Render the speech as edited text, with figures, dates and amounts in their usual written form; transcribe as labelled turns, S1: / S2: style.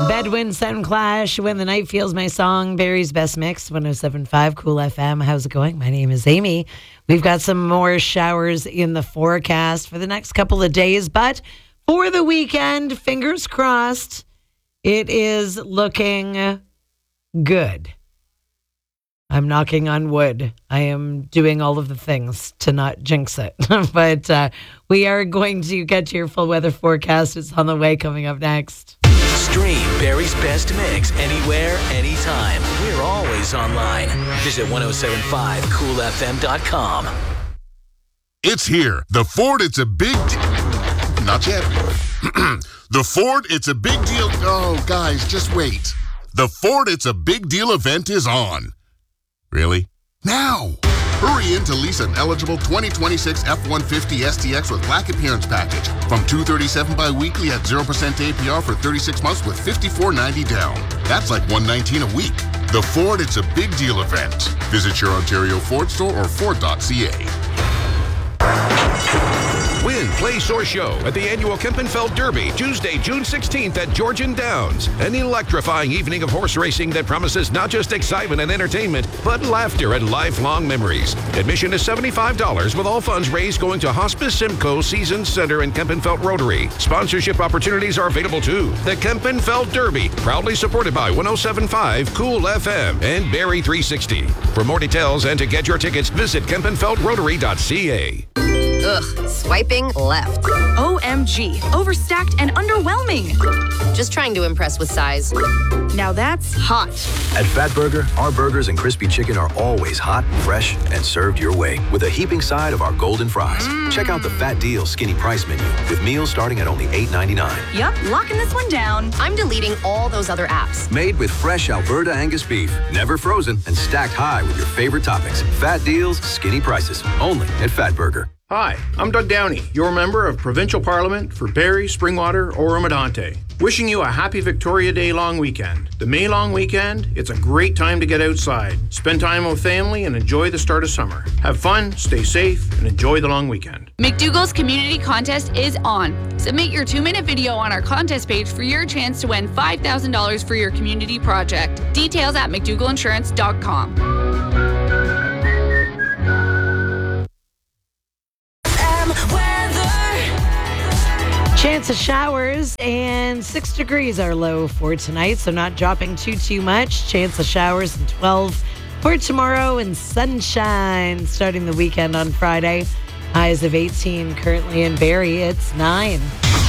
S1: Bedouin Sound Clash, When the Night Feels My Song, Barry's Best Mix, 107.5 Cool FM. How's it going? My name is Amy. We've got some more showers in the forecast for the next couple of days, but for the weekend, fingers crossed, it is looking good. I'm knocking on wood. I am doing all of the things to not jinx it. But we are going to get to your full weather forecast. It's on the way, coming up next.
S2: Stream Barry's Best Mix anywhere, anytime. We're always online. Visit 1075coolfm.com.
S3: It's here. The Ford, it's a big... Not yet. The Ford, it's a big deal... Oh, guys, just wait. The Ford, it's a big deal event is on. Really? Now! Hurry in to lease an eligible 2026 F-150 STX with Black Appearance Package from $237 bi-weekly at 0% APR for 36 months with $54.90 down. That's like $119 a week. The Ford, it's a big deal event. Visit your Ontario Ford store or Ford.ca.
S4: Win, place, or show at the annual Kempenfeld Derby, Tuesday, June 16th at Georgian Downs. An electrifying evening of horse racing that promises not just excitement and entertainment, but laughter and lifelong memories. Admission is $75 with all funds raised going to Hospice Simcoe Seasons Center and Kempenfeld Rotary. Sponsorship opportunities are available too. The Kempenfeld Derby, proudly supported by 107.5 Cool FM and Barry 360. For more details and to get your tickets, visit KempenfeldRotary.ca.
S5: Ugh, swiping left.
S6: OMG, overstacked and underwhelming.
S5: Just trying to impress with size.
S6: Now that's hot.
S7: At Fat Burger, our burgers and crispy chicken are always hot, fresh, and served your way with a heaping side of our golden fries. Check out the Fat Deal Skinny Price menu with meals starting at only $8.99.
S6: Yup, locking this one down.
S5: I'm deleting all those other apps.
S7: Made with fresh Alberta Angus beef, never frozen, and stacked high with your favorite toppings. Fat Deals, Skinny Prices, only at Fat Burger.
S8: Hi, I'm Doug Downey, your member of Provincial Parliament for Barrie, Springwater, or Oromodante. Wishing you a happy Victoria Day long weekend. The May long weekend, it's a great time to get outside, spend time with family, and enjoy the start of summer. Have fun, stay safe, and enjoy the long weekend.
S9: McDougall's Community Contest is on. Submit your 2-minute video on our contest page for your chance to win $5,000 for your community project. Details at McDougallInsurance.com.
S1: Chance of showers and 6 degrees are low for tonight, so not dropping too much. Chance of showers and 12 for tomorrow and sunshine starting the weekend on Friday. Highs of 18 currently in Barrie. It's 9.